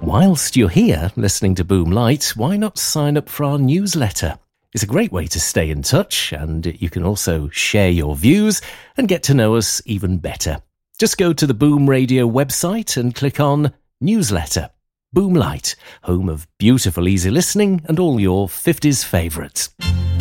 Whilst you're here listening to Boom Light, why not sign up for our newsletter? It's a great way to stay in touch, and you can also share your views and get to know us even better. Just go to the Boom Radio website and click on Newsletter. Boom Light, home of beautiful easy listening and all your 50s favourites.